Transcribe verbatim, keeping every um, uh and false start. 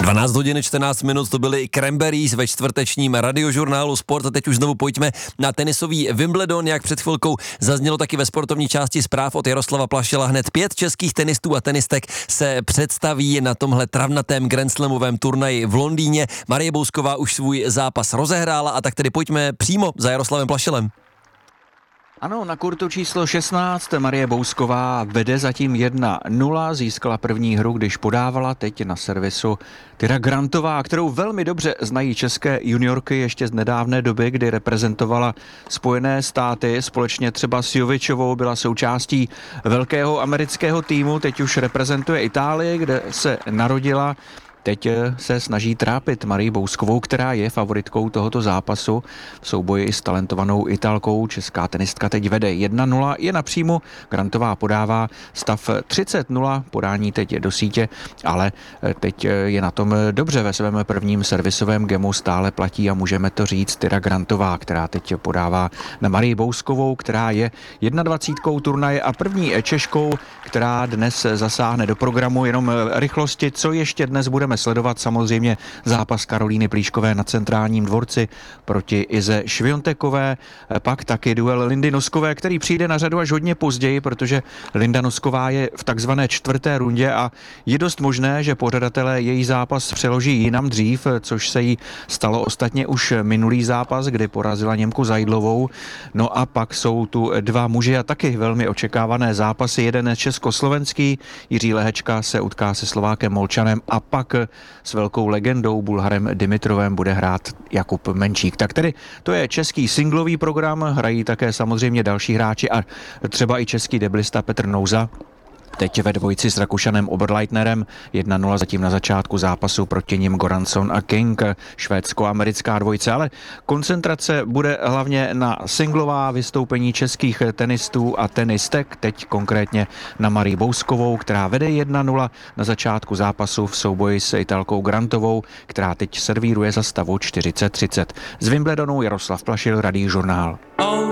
dvanáct hodin čtrnáct minut, to byly Cranberries ve čtvrtečním radiožurnálu Sport a teď už znovu pojďme na tenisový Wimbledon, jak před chvilkou zaznělo taky ve sportovní části zpráv od Jaroslava Plašila. Hned pět českých tenistů a tenistek se představí na tomhle travnatém grandslamovém turnaji v Londýně. Marie Bousková už svůj zápas rozehrála a tak tedy pojďme přímo za Jaroslavem Plašilem. Ano, na kurtu číslo šestnáct Marie Bousková vede zatím jedna nula, získala první hru, když podávala teď na servisu Tyra Grantová, kterou velmi dobře znají české juniorky ještě z nedávné doby, kdy reprezentovala Spojené státy, společně třeba s Jovičovou byla součástí velkého amerického týmu, teď už reprezentuje Itálii, kde se narodila. Teď se snaží trápit Marii Bouskovou, která je favoritkou tohoto zápasu v souboji s talentovanou Italkou. Česká tenistka teď vede jedna nula, je na příjmu, Grantová podává stav třicet nula, podání teď do sítě, ale teď je na tom dobře ve svém prvním servisovém gemu, stále platí a můžeme to říct Tyra Grantová, která teď podává na Marii Bouskovou, která je jednadvacítkou turnaje a první Češkou, která dnes zasáhne do programu. Jenom rychlosti, co ještě dnes budeme sledovat, samozřejmě zápas Karolíny Plíškové na Centrálním dvorci proti Ize Šviontekové, pak taky duel Lindy Noskové, který přijde na řadu až hodně později, protože Linda Nosková je v takzvané čtvrté rundě a je dost možné, že pořadatelé její zápas přeloží jinam dřív, což se jí stalo ostatně už minulý zápas, kdy porazila Němku Zajdlovou. No a pak jsou tu dva muži a taky velmi očekávané zápasy, jeden československý, Jiří Lehečka se utká se Slovákem Molčanem a pak s velkou legendou Bulharem Dimitrovem bude hrát Jakub Menčík. Tak tedy to je český singlový program, hrají také samozřejmě další hráči a třeba i český deblista Petr Nouza. Teď ve dvojici s Rakušanem Oberleitnerem jedna nula zatím na začátku zápasu proti nim Goranson a King, švédsko-americká dvojice, ale koncentrace bude hlavně na singlová vystoupení českých tenistů a tenistek, teď konkrétně na Marii Bouskovou, která vede jedna nula na začátku zápasu v souboji s Italkou Grantovou, která teď servíruje za stavu čtyřicet třicet. Z Wimbledonu Jaroslav Plašil, Radiožurnál.